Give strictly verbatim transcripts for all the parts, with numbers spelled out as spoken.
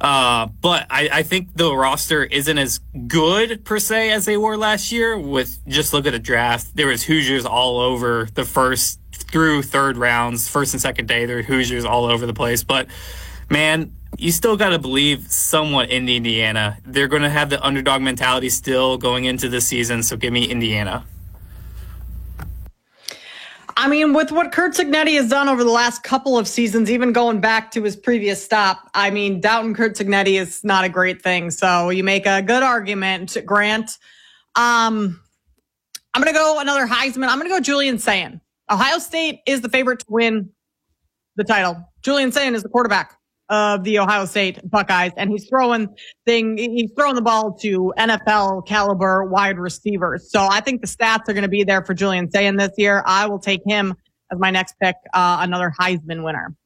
Uh, but I, I think the roster isn't as good per se as they were last year. With just look at the draft, there was Hoosiers all over the first through third rounds, first and second day. There were Hoosiers all over the place. But man, you still got to believe somewhat in Indiana. They're going to have the underdog mentality still going into the season. So give me Indiana. I mean, with what Curt Cignetti has done over the last couple of seasons, even going back to his previous stop, I mean, doubting Curt Cignetti is not a great thing. So you make a good argument, Grant. Um, I'm going to go another Heisman. I'm going to go Julian Sayin. Ohio State is the favorite to win the title. Julian Sayin is the quarterback of the Ohio State Buckeyes, and he's throwing thing he's throwing the ball to N F L caliber wide receivers. So I think the stats are going to be there for Julian Sayin this year. I will take him as my next pick, uh, another Heisman winner.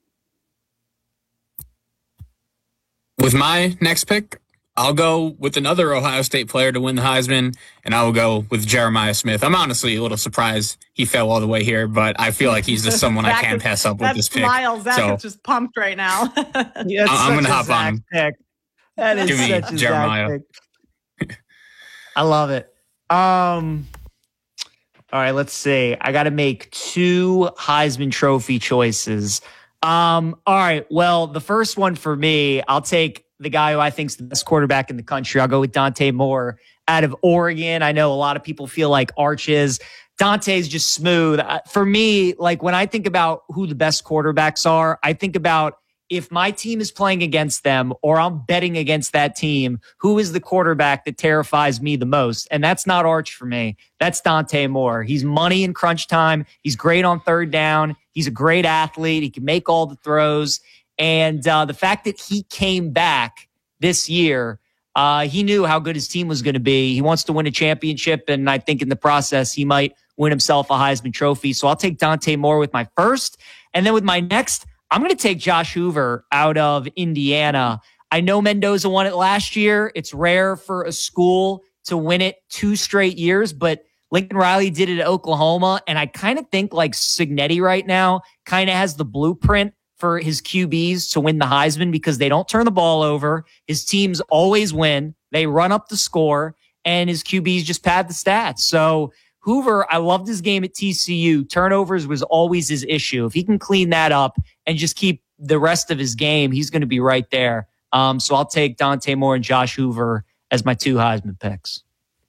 With my next pick, I'll go with another Ohio State player to win the Heisman, and I will go with Jeremiah Smith. I'm honestly a little surprised he fell all the way here, but I feel like he's just someone I can't pass up with this pick. Smile. Zach so, is just pumped right now. Yeah, I'm going to hop Zach on him. Pick. That is Give me such a Jeremiah. Zach pick. I love it. Um, all right, let's see. I got to make two Heisman Trophy choices. Um, all right, well, the first one for me, I'll take the guy who I think is the best quarterback in the country. I'll go with Dante Moore out of Oregon. I know a lot of people feel like Arch is. Dante's just smooth. For me, like when I think about who the best quarterbacks are, I think about if my team is playing against them or I'm betting against that team, who is the quarterback that terrifies me the most? And that's not Arch for me. That's Dante Moore. He's money in crunch time. He's great on third down. He's a great athlete. He can make all the throws. And uh, the fact that he came back this year, uh, he knew how good his team was going to be. He wants to win a championship, and I think in the process, he might win himself a Heisman Trophy. So I'll take Dante Moore with my first. And then with my next, I'm going to take Josh Hoover out of Indiana. I know Mendoza won it last year. It's rare for a school to win it two straight years, but Lincoln Riley did it at Oklahoma. And I kind of think like Cignetti right now kind of has the blueprint for his Q Bs to win the Heisman because they don't turn the ball over. His teams always win. They run up the score, and his Q Bs just pad the stats. So Hoover, I loved his game at T C U. Turnovers was always his issue. If he can clean that up and just keep the rest of his game, he's going to be right there. Um, so I'll take Dante Moore and Josh Hoover as my two Heisman picks.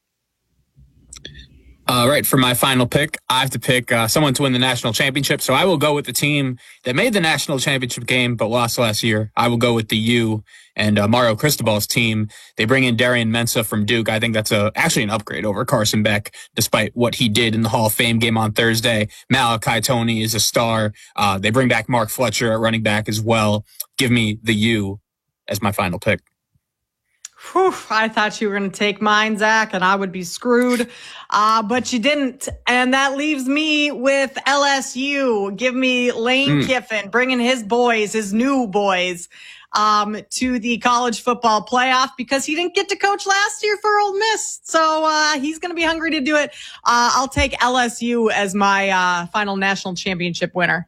All right, for my final pick, I have to pick uh, someone to win the national championship. So I will go with the team that made the national championship game but lost last year. I will go with the U and uh, Mario Cristobal's team. They bring in Darian Mensah from Duke. I think that's a actually an upgrade over Carson Beck, despite what he did in the Hall of Fame game on Thursday. Malachi Toney is a star. Uh, they bring back Mark Fletcher at running back as well. Give me the U as my final pick. Whew, I thought you were going to take mine, Zach, and I would be screwed. Uh, but you didn't. And that leaves me with L S U. Give me Lane mm. Kiffin, bringing his boys, his new boys, um, to the college football playoff because he didn't get to coach last year for Ole Miss. So uh, he's going to be hungry to do it. Uh, I'll take L S U as my uh, final national championship winner.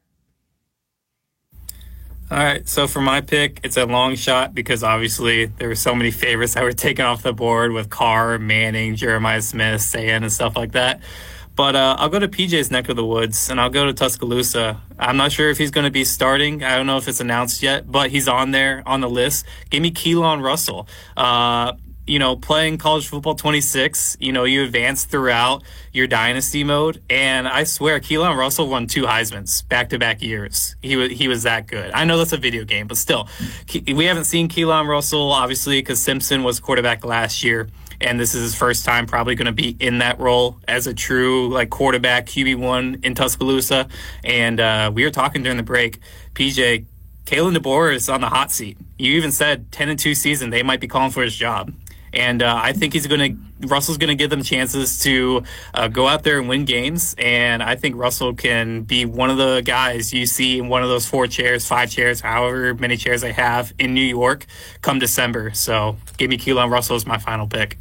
All right, so for my pick, it's a long shot because obviously there were so many favorites that were taken off the board with Carr, Manning, Jeremiah Smith, Sayin, and stuff like that. But uh, I'll go to P J's neck of the woods, and I'll go to Tuscaloosa. I'm not sure if he's going to be starting. I don't know if it's announced yet, but he's on there on the list. Give me Keelan Russell. Uh, you know, playing college football twenty-six, you know, you advance throughout your dynasty mode. And I swear, Keelan Russell won two Heismans back-to-back years. He was, he was that good. I know that's a video game, but still, we haven't seen Keelan Russell, obviously, because Simpson was quarterback last year. And this is his first time probably going to be in that role as a true like quarterback Q B one in Tuscaloosa. And uh, we were talking during the break, P J, Kalen DeBoer is on the hot seat. You even said ten and two season, they might be calling for his job. And uh, I think he's going to, Russell's going to give them chances to uh, go out there and win games. And I think Russell can be one of the guys you see in one of those four chairs, five chairs, however many chairs they have in New York come December. So give me Keelan Russell as my final pick.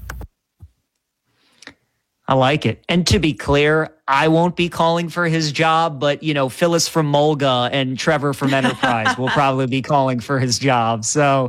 I like it. And to be clear, I won't be calling for his job, but, you know, Phyllis from Mulga and Trevor from Enterprise will probably be calling for his job. So